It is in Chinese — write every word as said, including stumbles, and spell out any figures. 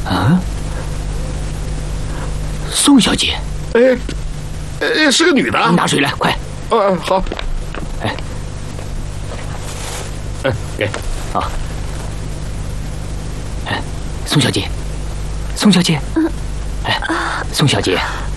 啊，宋小姐， 哎，哎，是个女的。 拿水来，快。 嗯、啊，好。 哎， 哎，给。 啊。哎，宋小姐，宋小姐，哎，宋小姐。